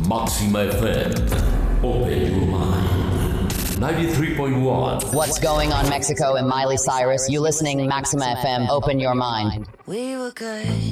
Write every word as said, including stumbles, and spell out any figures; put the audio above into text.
Maxima F M. Open your mind. ninety-three point one. What's going on, Mexico and Miley Cyrus? You listening, Maxima F M. Open your mind. We were good.